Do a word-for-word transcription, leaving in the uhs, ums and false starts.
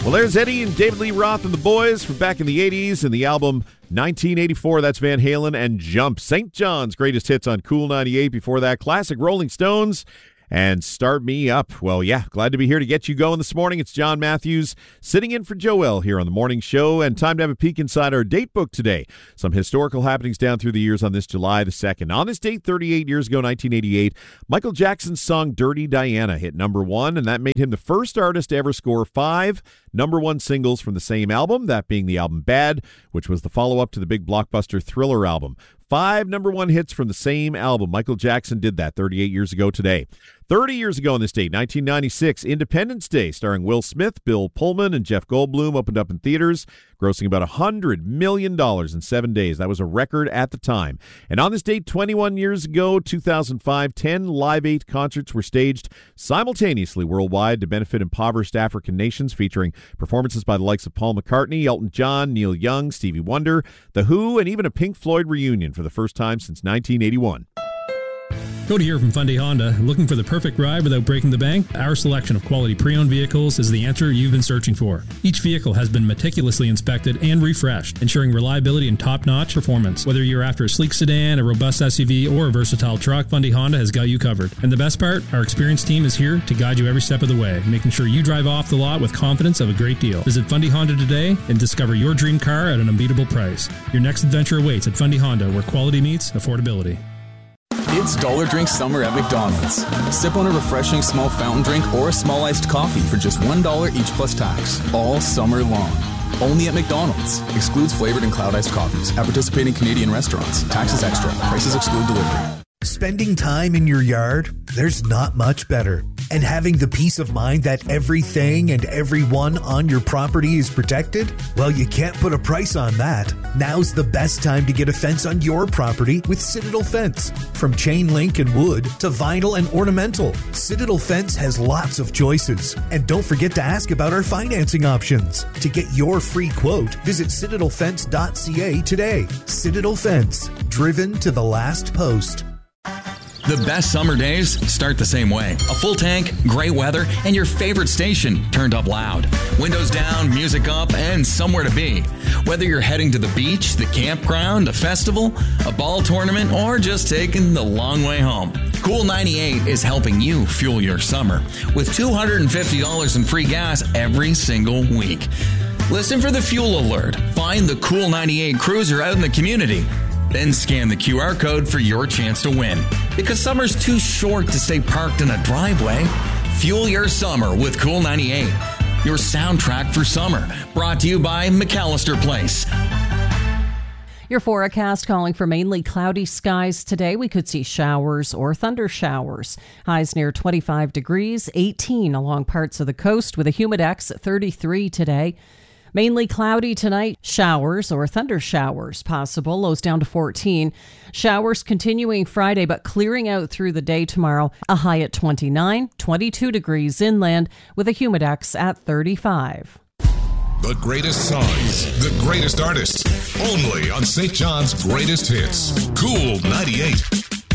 Well, there's Eddie and David Lee Roth and the Boys from back in the eighties and the album nineteen eighty-four. That's Van Halen and Jump. Saint John's greatest hits on Cool ninety-eight. Before that, classic Rolling Stones and Start Me Up. Well, yeah, glad to be here to get you going this morning. It's John Matthews sitting in for Joel here on the morning show, and time to have a peek inside our date book today. Some historical happenings down through the years on this July the second. On this date, thirty-eight years ago, nineteen eighty-eight, Michael Jackson's song Dirty Diana hit number one, and that made him the first artist to ever score five number one singles from the same album, that being the album Bad, which was the follow-up to the big blockbuster Thriller album. Five number one hits from the same album. Michael Jackson did that thirty-eight years ago today. thirty years ago on this date, nineteen ninety-six, Independence Day, starring Will Smith, Bill Pullman, and Jeff Goldblum, opened up in theaters, grossing about one hundred million dollars in seven days. That was a record at the time. And on this date, twenty-one years ago, two thousand five, ten Live eight concerts were staged simultaneously worldwide to benefit impoverished African nations, featuring performances by the likes of Paul McCartney, Elton John, Neil Young, Stevie Wonder, The Who, and even a Pink Floyd reunion for the first time since nineteen eighty-one. Cody here from Fundy Honda. Looking for the perfect ride without breaking the bank? Our selection of quality pre-owned vehicles is the answer you've been searching for. Each vehicle has been meticulously inspected and refreshed, ensuring reliability and top-notch performance. Whether you're after a sleek sedan, a robust S U V, or a versatile truck, Fundy Honda has got you covered. And the best part? Our experienced team is here to guide you every step of the way, making sure you drive off the lot with confidence of a great deal. Visit Fundy Honda today and discover your dream car at an unbeatable price. Your next adventure awaits at Fundy Honda, where quality meets affordability. It's Dollar Drink Summer at McDonald's. Sip on a refreshing small fountain drink or a small iced coffee for just one dollar each plus tax, all summer long. Only at McDonald's. Excludes flavored and cloud iced coffees at participating Canadian restaurants. Taxes extra. Prices exclude delivery. Spending time in your yard? There's not much better. And having the peace of mind that everything and everyone on your property is protected? Well, you can't put a price on that. Now's the best time to get a fence on your property with Citadel Fence. From chain link and wood to vinyl and ornamental, Citadel Fence has lots of choices. And don't forget to ask about our financing options. To get your free quote, visit citadel fence dot c a today. Citadel Fence, driven to the last post. The best summer days start the same way. A full tank, great weather, and your favorite station turned up loud. Windows down, music up, and somewhere to be. Whether you're heading to the beach, the campground, a festival, a ball tournament, or just taking the long way home, Cool ninety-eight is helping you fuel your summer with two hundred fifty dollars in free gas every single week. Listen for the fuel alert. Find the Cool ninety-eight cruiser out in the community. Then scan the Q R code for your chance to win. Because summer's too short to stay parked in a driveway. Fuel your summer with Cool ninety-eight. Your soundtrack for summer. Brought to you by McAllister Place. Your forecast calling for mainly cloudy skies today. We could see showers or thunder showers. Highs near twenty-five degrees, eighteen along parts of the coast with a humidex at thirty-three today. Mainly cloudy tonight, showers or thunder showers possible, lows down to fourteen. Showers continuing Friday, but clearing out through the day tomorrow. A high at twenty-nine, twenty-two degrees inland with a humidex at thirty-five. The greatest songs, the greatest artists, only on Saint John's Greatest Hits. Cool ninety-eight.